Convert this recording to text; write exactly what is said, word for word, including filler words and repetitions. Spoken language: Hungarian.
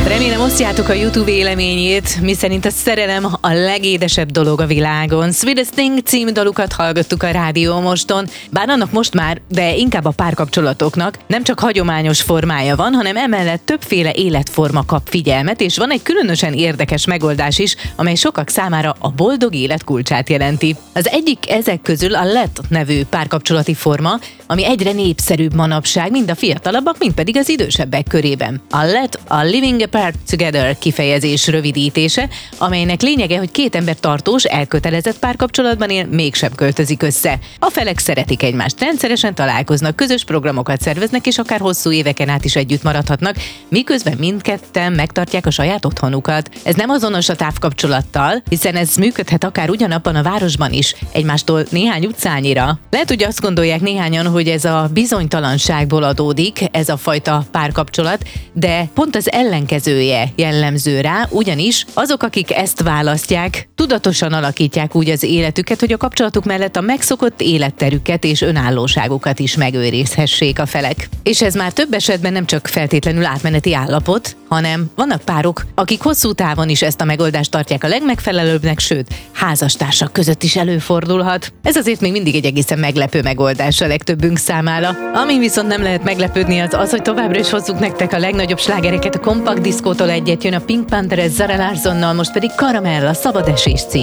Remélem osztjátok a YouTube véleményét, miszerint a szerelem a legédesebb dolog a világon. Sweetest Thing című dalukat hallgattuk a Rádió Moston, bár annak most már, de inkább a párkapcsolatoknak nem csak hagyományos formája van, hanem emellett többféle életforma kap figyelmet, és van egy különösen érdekes megoldás is, amely sokak számára a boldog élet kulcsát jelenti. Az egyik ezek közül a Let nevű párkapcsolati forma, ami egyre népszerűbb manapság, mind a fiatalabbak, mind pedig az idősebbek körében. A Let a Living Apart Together kifejezés rövidítése, amelynek lényege, hogy két ember tartós, elkötelezett párkapcsolatban él, mégsem költözik össze. A felek szeretik egymást, rendszeresen találkoznak, közös programokat szerveznek, és akár hosszú éveken át is együtt maradhatnak, miközben mindketten megtartják a saját otthonukat. Ez nem azonos a távkapcsolattal, hiszen ez működhet akár ugyanabban a városban is, egymástól néhány utcányira. Lehet, hogy azt gondolják néhányan, hogy ez a bizonytalanságból adódik, ez a fajta párkapcsolat, de pont az ellenkezője jellemző rá, ugyanis azok, akik ezt választják, tudatosan alakítják úgy az életüket, hogy a kapcsolatuk mellett a megszokott életterüket és önállóságukat is megőrizhessék a felek. És ez már több esetben nem csak feltétlenül átmeneti állapot, hanem vannak párok, akik hosszú távon is ezt a megoldást tartják a legmegfelelőbbnek, sőt, házastársak között is előfordulhat. Ez azért még mindig egy egészen meglepő megoldás a legtöbbünk számára. Ami viszont nem lehet meglepődni, az az, hogy továbbra is hozzuk nektek a legnagyobb slágereket. A Compact Discótól egyet jön a Pink Panther Zara Larsonnal, most pedig Caramel, a Szabad Esés cím.